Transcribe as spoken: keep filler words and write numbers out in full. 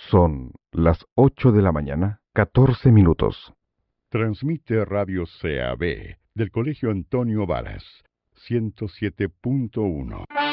Son las ocho de la mañana, catorce minutos. Transmite Radio C A B del Colegio Antonio Varas, ciento siete punto uno.